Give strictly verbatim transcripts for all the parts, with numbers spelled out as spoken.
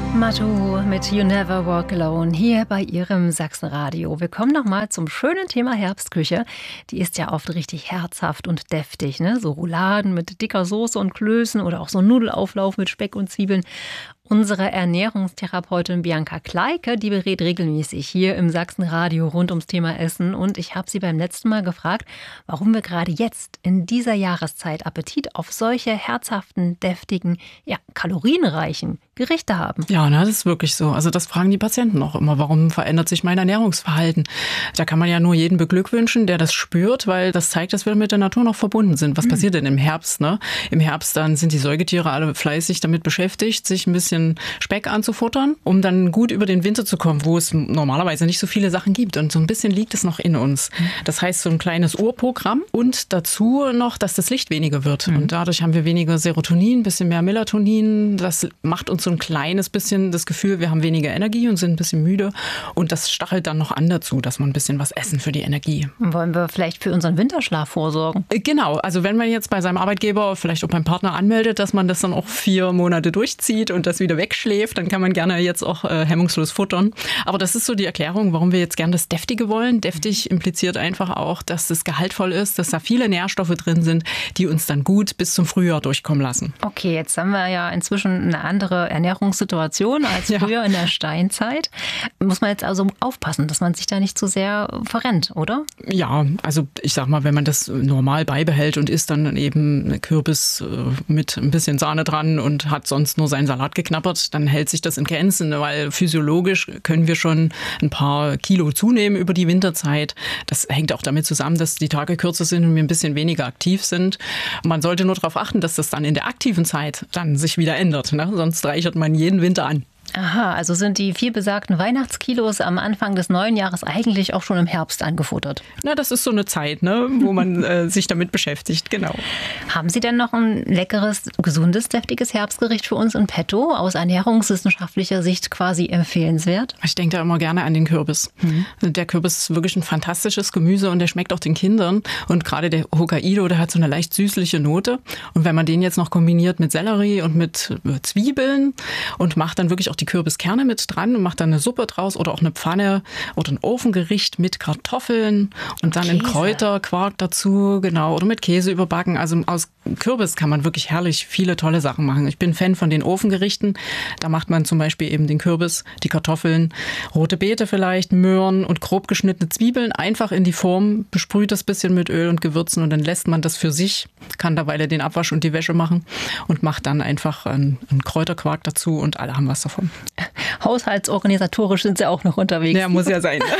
Matu mit You Never Walk Alone hier bei Ihrem Sachsenradio. Wir kommen nochmal zum schönen Thema Herbstküche. Die ist ja oft richtig herzhaft und deftig, ne? So Rouladen mit dicker Soße und Klößen oder auch so Nudelauflauf mit Speck und Zwiebeln. Unsere Ernährungstherapeutin Bianca Kleike, die berät regelmäßig hier im Sachsenradio rund ums Thema Essen. Und ich habe sie beim letzten Mal gefragt, warum wir gerade jetzt in dieser Jahreszeit Appetit auf solche herzhaften, deftigen, ja, kalorienreichen Gerichte haben. Ja, na, das ist wirklich so. Also das fragen die Patienten auch immer. Warum verändert sich mein Ernährungsverhalten? Da kann man ja nur jeden beglückwünschen, der das spürt, weil das zeigt, dass wir mit der Natur noch verbunden sind. Was mhm. passiert denn im Herbst? Ne? Im Herbst dann sind die Säugetiere alle fleißig damit beschäftigt, sich ein bisschen Speck anzufuttern, um dann gut über den Winter zu kommen, wo es normalerweise nicht so viele Sachen gibt. Und so ein bisschen liegt es noch in uns. Das heißt, so ein kleines Urprogramm und dazu noch, dass das Licht weniger wird. Mhm. Und dadurch haben wir weniger Serotonin, ein bisschen mehr Melatonin. Das macht uns so ein kleines bisschen das Gefühl, wir haben weniger Energie und sind ein bisschen müde. Und das stachelt dann noch an dazu, dass man ein bisschen was essen für die Energie. Wollen wir vielleicht für unseren Winterschlaf vorsorgen? Genau. Also wenn man jetzt bei seinem Arbeitgeber, vielleicht auch beim Partner anmeldet, dass man das dann auch vier Monate durchzieht und das wieder wegschläft, dann kann man gerne jetzt auch äh, hemmungslos futtern. Aber das ist so die Erklärung, warum wir jetzt gerne das Deftige wollen. Deftig impliziert einfach auch, dass es gehaltvoll ist, dass da viele Nährstoffe drin sind, die uns dann gut bis zum Frühjahr durchkommen lassen. Okay, jetzt haben wir ja inzwischen eine andere Ernährungssituation als früher ja. in der Steinzeit. Muss man jetzt also aufpassen, dass man sich da nicht zu sehr verrennt, oder? Ja, also ich sag mal, wenn man das normal beibehält und isst dann eben Kürbis mit ein bisschen Sahne dran und hat sonst nur seinen Salat geknabbert, dann hält sich das in Grenzen, weil physiologisch können wir schon ein paar Kilo zunehmen über die Winterzeit. Das hängt auch damit zusammen, dass die Tage kürzer sind und wir ein bisschen weniger aktiv sind. Man sollte nur darauf achten, dass das dann in der aktiven Zeit dann sich wieder ändert, ne? Sonst reichert man jeden Winter an. Aha, also sind die viel besagten Weihnachtskilos am Anfang des neuen Jahres eigentlich auch schon im Herbst angefuttert? Na, das ist so eine Zeit, ne, wo man äh, sich damit beschäftigt, genau. Haben Sie denn noch ein leckeres, gesundes, deftiges Herbstgericht für uns in petto? Aus ernährungswissenschaftlicher Sicht quasi empfehlenswert? Ich denke da immer gerne an den Kürbis. Mhm. Der Kürbis ist wirklich ein fantastisches Gemüse und der schmeckt auch den Kindern. Und gerade der Hokkaido, der hat so eine leicht süßliche Note. Und wenn man den jetzt noch kombiniert mit Sellerie und mit Zwiebeln und macht dann wirklich auch die Kürbiskerne mit dran und macht dann eine Suppe draus oder auch eine Pfanne oder ein Ofengericht mit Kartoffeln und dann ein Kräuterquark dazu, genau, oder mit Käse überbacken. Also aus Kürbis kann man wirklich herrlich viele tolle Sachen machen. Ich bin Fan von den Ofengerichten. Da macht man zum Beispiel eben den Kürbis, die Kartoffeln, rote Beete vielleicht, Möhren und grob geschnittene Zwiebeln einfach in die Form, besprüht das bisschen mit Öl und Gewürzen und dann lässt man das für sich, kann derweil den Abwasch und die Wäsche machen und macht dann einfach einen, einen Kräuterquark dazu und alle haben was davon. Haushaltsorganisatorisch sind Sie auch noch unterwegs. Ja, muss ja sein.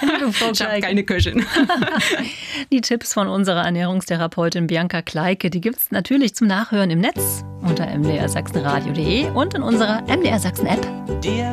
Ich habe keine Köchin. Die Tipps von unserer Ernährungstherapeutin Bianca Kleike, die gibt es natürlich zum Nachhören im Netz unter m d r sachsen radio punkt d e und in unserer M D R Sachsen App.